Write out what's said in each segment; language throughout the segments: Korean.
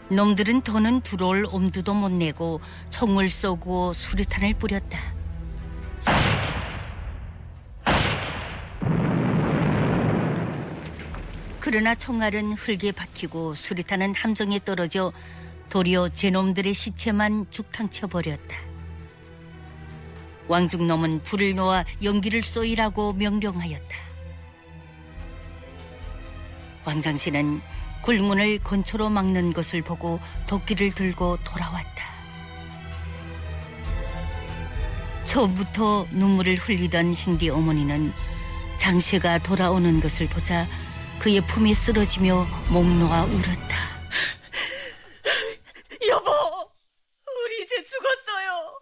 놈들은 더는 들어올 엄두도 못 내고 총을 쏘고 수류탄을 뿌렸다. 그러나 총알은 흙에 박히고 수류탄은 함정에 떨어져 도리어 제놈들의 시체만 죽탕쳐 버렸다. 왕중놈은 불을 놓아 연기를 쏘이라고 명령하였다. 왕장씨는 굴문을 건초로 막는 것을 보고 도끼를 들고 돌아왔다. 처음부터 눈물을 흘리던 행디 어머니는 장씨가 돌아오는 것을 보자 그의 품에 쓰러지며 목 놓아 울었다. 여보, 우리 이제 죽었어요.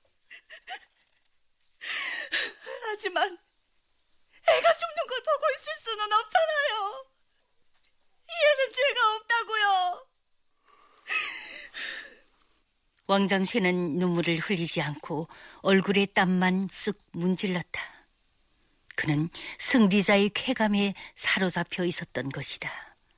하지만 애가 죽는 걸 보고 있을 수는 없잖아요. 얘는 죄가 없다고요. 왕장씨는 눈물을 흘리지 않고 얼굴에 땀만 쓱 문질렀다. 그는 승리자의 쾌감에 사로잡혀 있었던 것이다.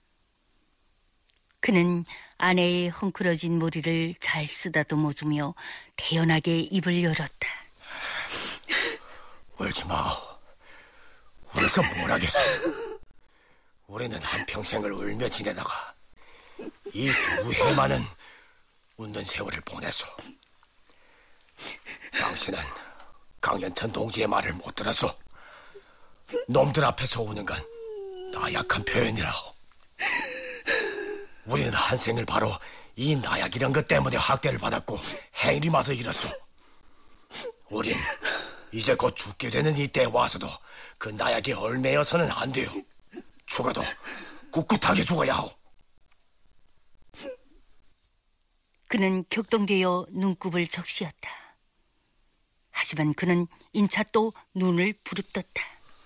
그는 아내의 헝클어진 머리를 잘 쓰다듬어주며 태연하게 입을 열었다. 울지 마. 울어서 뭘 하겠어. 우리는 한평생을 울며 지내다가 이 두 해만은 웃는 세월을 보냈어. 당신은 강연천 동지의 말을 못 들어서 놈들 앞에서 우는 건 나약한 표현이라고. 우리는 한 생을 바로 이 나약이란 것 때문에 학대를 받았고 행일이 마서 이랬어. 우린 이제 곧 죽게 되는 이때에 와서도 그 나약에 얽매여서는 안 돼요. 죽어도 꿋꿋하게 죽어야 하오. 그는 격동되어 눈곱을 적시었다. 하지만 그는 인차 또 눈을 부릅떴다.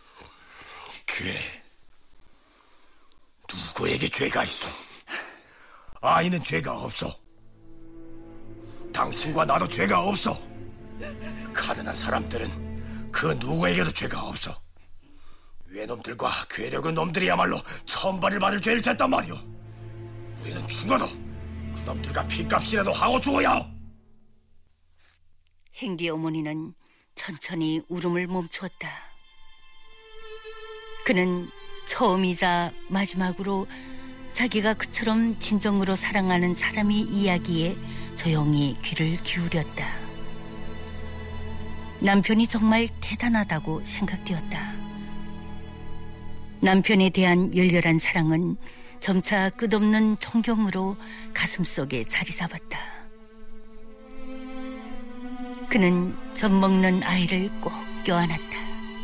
죄. 누구에게 죄가 있어? 아이는 죄가 없어. 당신과 나도 죄가 없어. 가난한 사람들은 그 누구에게도 죄가 없어. 외놈들과 괴력은 놈들이야말로 천벌을 받을 죄를 졌단 말이오. 우리는 죽어도 그놈들과 피값이라도 하고 죽어야 하오. 행디 어머니는 천천히 울음을 멈추었다. 그는 처음이자 마지막으로 자기가 그처럼 진정으로 사랑하는 사람의 이야기에 조용히 귀를 기울였다. 남편이 정말 대단하다고 생각되었다. 남편에 대한 열렬한 사랑은 점차 끝없는 존경으로 가슴속에 자리 잡았다. 그는 젖 먹는 아이를 꼭 껴안았다.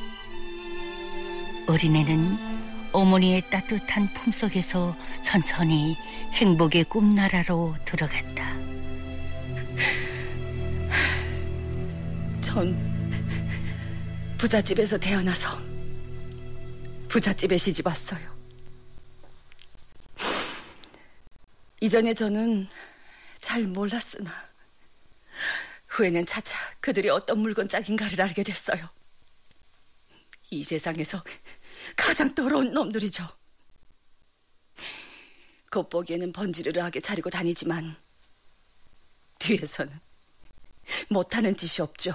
어린애는 어머니의 따뜻한 품속에서 천천히 행복의 꿈나라로 들어갔다. 전 부잣집에서 태어나서 부잣집에 시집 왔어요. 이전에 저는 잘 몰랐으나 후에는 차차 그들이 어떤 물건짝인가를 알게 됐어요. 이 세상에서 가장 더러운 놈들이죠. 겉보기에는 번지르르하게 차리고 다니지만 뒤에서는 못하는 짓이 없죠.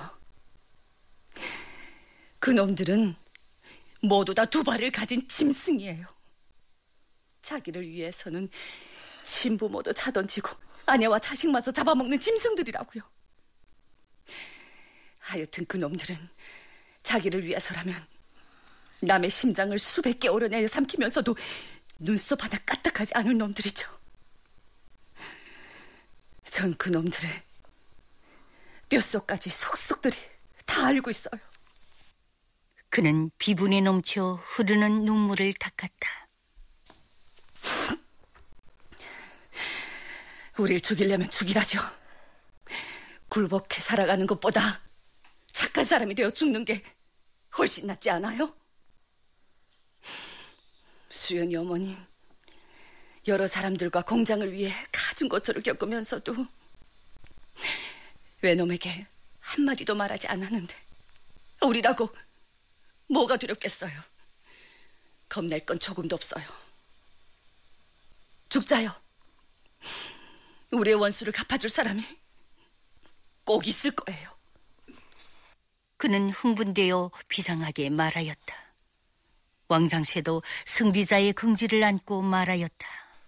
그 놈들은 모두 다 두 발을 가진 짐승이에요. 자기를 위해서는 친부모도 차던지고 아내와 자식마저 잡아먹는 짐승들이라고요. 하여튼 그 놈들은 자기를 위해서라면 남의 심장을 수백 개 오려내 삼키면서도 눈썹 하나 까딱하지 않을 놈들이죠. 전 그 놈들을 뼛속까지 속속들이 다 알고 있어요. 그는 비분에 넘쳐 흐르는 눈물을 닦았다. 우릴 죽이려면 죽이라죠. 굴복해 살아가는 것보다 착한 사람이 되어 죽는 게 훨씬 낫지 않아요? 수연이 어머니 여러 사람들과 공장을 위해 가진 고초를 겪으면서도 외놈에게 한마디도 말하지 않았는데 우리라고 뭐가 두렵겠어요. 겁낼 건 조금도 없어요. 죽자요. 우리의 원수를 갚아줄 사람이 꼭 있을 거예요. 그는 흥분되어 비장하게 말하였다. 왕장쇠도 승리자의 긍지를 안고 말하였다.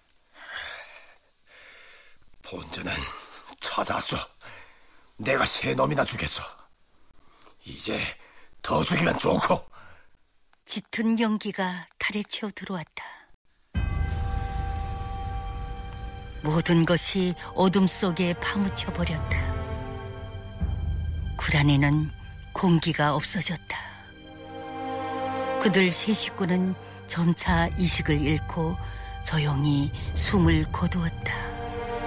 본전은 찾았어. 내가 3놈이나 주겠어. 이제 더 죽이면 좋고. 짙은 연기가 탈에 채워 들어왔다. 모든 것이 어둠 속에 파묻혀 버렸다. 굴 안에는 공기가 없어졌다. 그들 세 식구는 점차 의식을 잃고 조용히 숨을 거두었다.